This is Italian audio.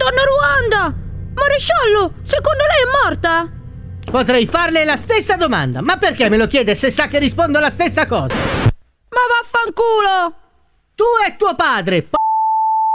Donna Ruanda! Maresciallo, secondo lei è morta? Potrei farle la stessa domanda, ma perché me lo chiede se sa che rispondo la stessa cosa? Ma vaffanculo! Tu e tuo padre,